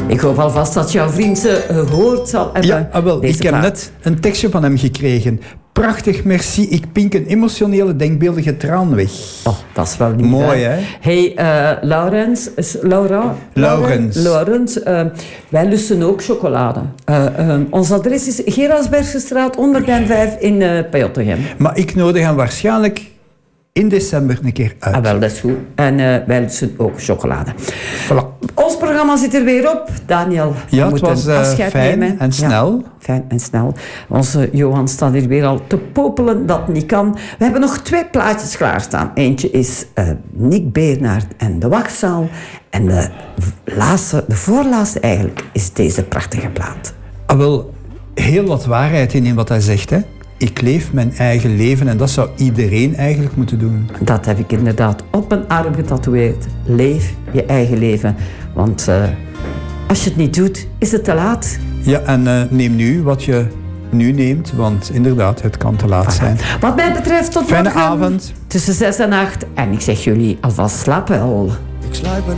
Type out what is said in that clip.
Ik hoop alvast dat jouw vriend ze gehoord zal hebben. Ja, wel, ik heb plaat. net een tekstje van hem gekregen. Prachtig, merci. Ik pink een emotionele, denkbeeldige traan weg. Oh, dat is wel lief. Mooi, hè? Hey, Laurens. Laurens, wij lusten ook chocolade. Ons adres is Gerardsbergsestraat 105 in Pajottegem. Maar ik nodig hem waarschijnlijk in december een keer uit. Ah, wel, dat is goed. En wij lusten ook chocolade. Voilà. Ons programma zit er weer op. Daniel, Ja, we het moeten was afscheid fijn nemen. en snel. Ja, fijn en snel. Onze Johan staat hier weer al te popelen dat niet kan. We hebben nog 2 plaatjes klaarstaan. Eentje is Nick Beernaert en de Wachtzaal. En de voorlaatste eigenlijk, is deze prachtige plaat. Ah, wel, heel wat waarheid in wat hij zegt, hè. Ik leef mijn eigen leven en dat zou iedereen eigenlijk moeten doen. Dat heb ik inderdaad op mijn arm getatoeëerd. Leef je eigen leven. Want als je het niet doet, is het te laat. Ja, en neem nu wat je nu neemt, want inderdaad, het kan te laat zijn. Wat mij betreft, tot Fijne morgen avond. tussen 6 en 8. En ik zeg jullie alvast slaap wel. Ik sluit me